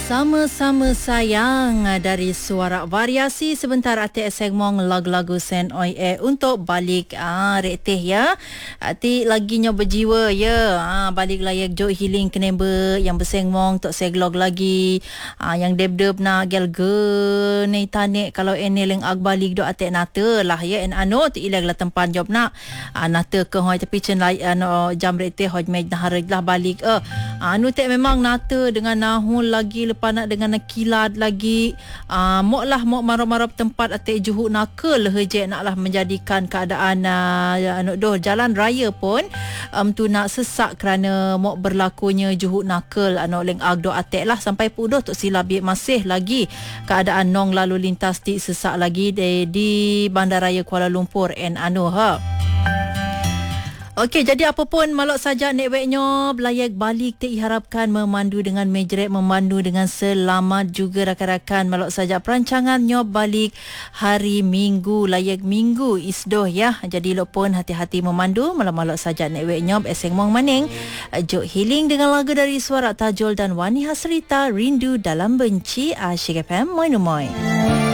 Sama-sama sayang dari Suara Variasi sebentar Atik Segmong lagu-lagu Sen Oi untuk balik reteh ya. Ati laginya berjiwa ya. Balik layak Jok Healing Kenembe yang bersengmong tok seglog lagi. Yang deb-deb nak gel ge ni tanik kalau ene leng ag balik do Atik nata lah ya en anu ti ilag lah tempat job nak. Nata ke hoi tapi cen lai jam reteh hoi mej naharaj lah balik anu tek memang nata dengan nahun lagi lepas nak dengan kilat lagi mok marah-marah tempat atik juhuk nakal hejek naklah menjadikan keadaan jalan raya pun tu nak sesak kerana mok berlakunya juhuk nakal leng agdo atik lah sampai pudoh tok silabik masih lagi keadaan nong lalu lintas ti sesak lagi di Bandaraya Kuala Lumpur Okey, jadi apapun malok saja networknya belayak balik diharapkan memandu dengan mejret, memandu dengan selamat juga rakan-rakan malok saja perancangannya balik hari Minggu, layak Minggu isdoh ya. Jadi lok pun hati-hati memandu malok saja networknya eseng mong maning. Jok Healing dengan lagu dari Suara Tajul dan Wani Hasrita Rindu Dalam Benci Asyik FM Moi.